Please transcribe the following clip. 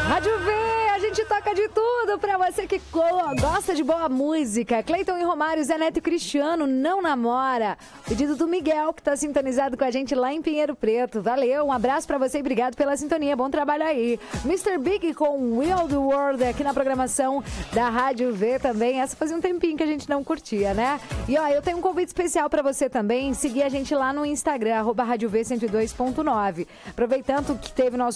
Rádio V, a gente toca de tudo pra você que gosta de boa música. Cleiton e Romário, Zé Neto e Cristiano, Não Namora. Pedido do Miguel, que tá sintonizado com a gente lá em Pinheiro Preto. Valeu, um abraço pra você e obrigado pela sintonia. Bom trabalho aí. Mr. Big com Will the World aqui na programação da Rádio V também. Essa fazia um tempinho que a gente não curtia, né? E ó, eu tenho um convite especial pra você também. Seguir a gente lá no Instagram, @RádioV102.9. Aproveitando que teve nosso